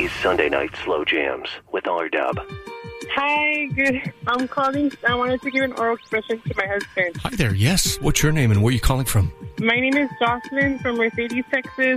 these Sunday night slow jams with R-Dub. Hi, good. I'm calling. I wanted to give an oral expression to my husband. Hi there, yes. What's your name and where are you calling from? My name is Jocelyn from Mercedes, Texas.